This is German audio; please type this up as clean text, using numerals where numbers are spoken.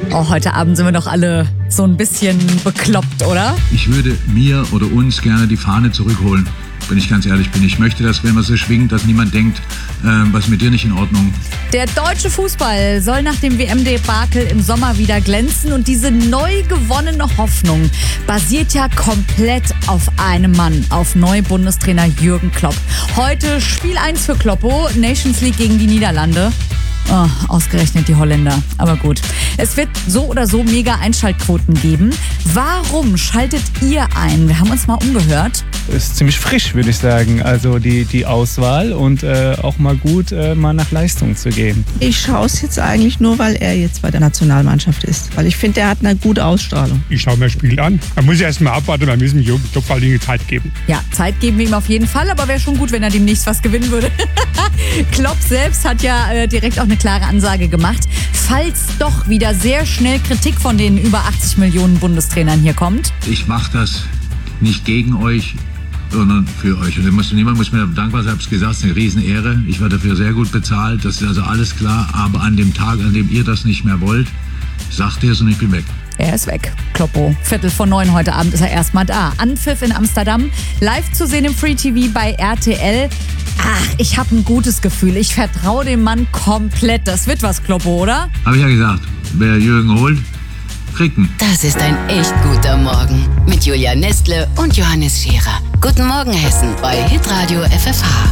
Oh, heute Abend sind wir doch alle so ein bisschen bekloppt, oder? Ich würde mir oder uns gerne die Fahne zurückholen, wenn ich ganz ehrlich bin. Ich möchte, dass, wenn man so schwingt, dass niemand denkt, was mit dir nicht in Ordnung. Der deutsche Fußball soll nach dem WM-Debakel im Sommer wieder glänzen und diese neu gewonnene Hoffnung basiert ja komplett auf einem Mann, auf Neubundestrainer Jürgen Klopp. Heute Spiel 1 für Kloppo, Nations League gegen die Niederlande. Oh, ausgerechnet die Holländer. Aber gut. Es wird so oder so mega Einschaltquoten geben. Warum schaltet ihr ein? Wir haben uns mal umgehört. Ist ziemlich frisch, würde ich sagen. Also die Auswahl und auch mal gut, mal nach Leistung zu gehen. Ich schaue es jetzt eigentlich nur, weil er jetzt bei der Nationalmannschaft ist. Weil ich finde, er hat eine gute Ausstrahlung. Ich schaue mir das Spiel an. Man muss erst mal abwarten, wir müssen Jürgen Klopp vor allem Zeit geben. Ja, Zeit geben wir ihm auf jeden Fall, aber wäre schon gut, wenn er demnächst was gewinnen würde. Klopp selbst hat ja direkt auch eine klare Ansage gemacht. Falls doch wieder sehr schnell Kritik von den über 80 Millionen Bundestrainern hier kommt. Ich mache das nicht gegen euch, sondern für euch. Und niemand muss mir dankbar sein, ich habe es gesagt, es ist eine Riesenehre. Ich werde dafür sehr gut bezahlt, das ist also alles klar. Aber an dem Tag, an dem ihr das nicht mehr wollt, sagt ihr es und ich bin weg. Er ist weg. Kloppo. 8:45 heute Abend ist er erstmal da. Anpfiff in Amsterdam. Live zu sehen im Free TV bei RTL. Ach, ich habe ein gutes Gefühl. Ich vertraue dem Mann komplett. Das wird was, Kloppo, oder? Habe ich ja gesagt, wer Jürgen holt, kriegt ihn. Das ist ein echt guter Morgen mit Julia Nestle und Johannes Scherer. Guten Morgen Hessen bei Hitradio FFH.